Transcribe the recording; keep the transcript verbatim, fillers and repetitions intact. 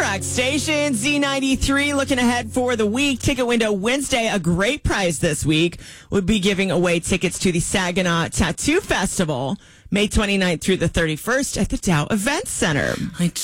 correct station, Z ninety-three. Looking ahead for the week, Ticket Window Wednesday, a great prize this week. We'll be giving away tickets to the Saginaw Tattoo Festival, May twenty-ninth through the thirty-first at the Dow Event Center. I